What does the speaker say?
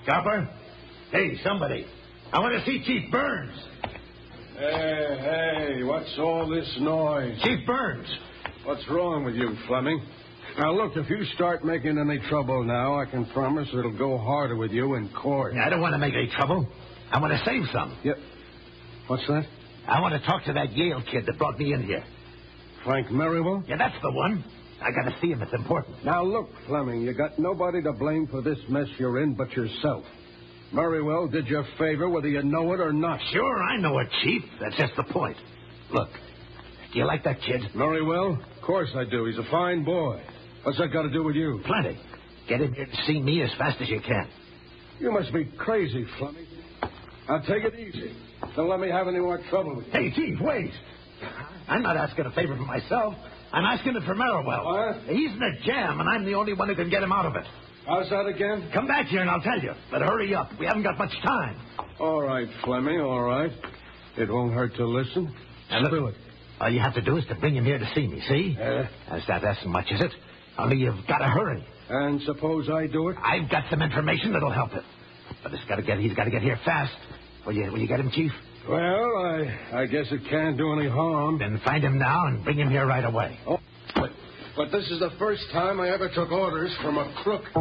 Copper? Hey, somebody. I want to see Chief Burns. Hey, what's all this noise? Chief Burns. What's wrong with you, Fleming? Now, look, if you start making any trouble now, I can promise it'll go harder with you in court. I don't want to make any trouble. I want to save some. Yeah. What's that? I want to talk to that Yale kid that brought me in here. Frank Merriwell? Yeah, that's the one. I got to see him. It's important. Now, look, Fleming, you got nobody to blame for this mess you're in but yourself. Merriwell did you a favor whether you know it or not. Sure, I know it, Chief. That's just the point. Look, do you like that kid? Merriwell? Of course I do. He's a fine boy. What's that got to do with you? Plenty. Get him here to see me as fast as you can. You must be crazy, Fleming. Now, take it easy. Don't let me have any more trouble with you. Hey, Chief, wait. I'm not asking a favor for myself. I'm asking it for Merriwell. What? He's in a jam, and I'm the only one who can get him out of it. How's that again? Come back here and I'll tell you. But hurry up. We haven't got much time. All right, Fleming, all right. It won't hurt to listen. Now, look, Spill it. all you have to do is to bring him here to see me, see? That's not asking much, is it? Only you've got to hurry. And suppose I do it? I've got some information that'll help him. But he's got to get here fast. Will you get him, Chief? Well, I guess it can't do any harm. Then find him now and bring him here right away. Oh, but this is the first time I ever took orders from a crook.